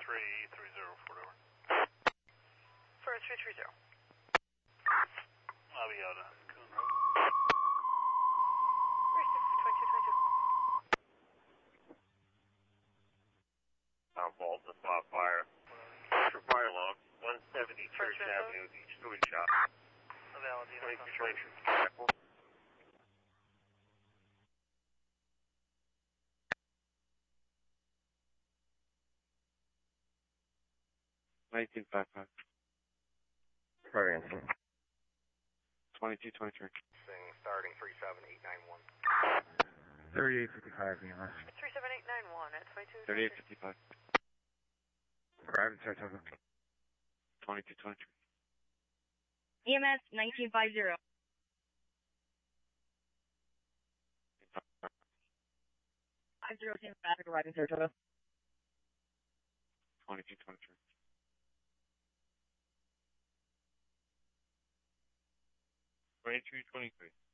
330, whatever. For 330. I'll be out on Coon Road. Receive 2222. Vault the spot fire. For fire alarm, 170 Church Avenue, East Food Shop. Valentina. 2222. 1955. Sorry, Anthony. 2223. Starting 37891. 3855, EMS. 37891 at 22. 3855. Private Saratoga. 2223. EMS 1950. 50 traffic arriving Saratoga. 2223. 2223.